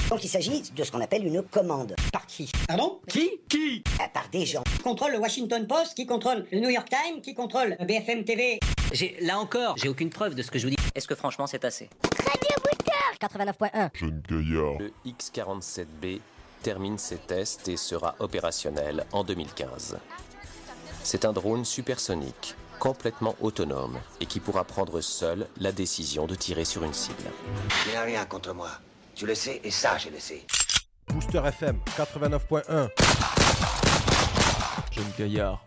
Donc il s'agit de ce qu'on appelle une commande. Par qui? Pardon? Qui? Par des gens. Qui contrôle le Washington Post? Qui contrôle le New York Times? Qui contrôle BFM TV? Là encore, j'ai aucune preuve de ce que je vous dis. Est-ce que franchement c'est assez? Radio Booster 89.1. Jeune Gaillard. Le X-47B termine ses tests et sera opérationnel en 2015. C'est un drone supersonique, complètement autonome et qui pourra prendre seul la décision de tirer sur une cible. Il n'a rien contre moi. Tu le sais et ça, je le sais. Booster FM 89.1. Jeune Gaillard.